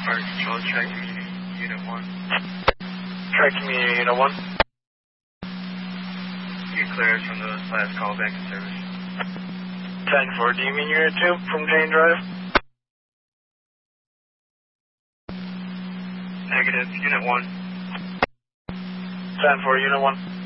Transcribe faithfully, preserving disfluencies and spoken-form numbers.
Fire Control, Track Community, Unit one. Track Community, Unit one. You cleared from the last call back in service. ten four, do you mean Unit two from Jane Drive? Negative, Unit one. ten four, Unit one.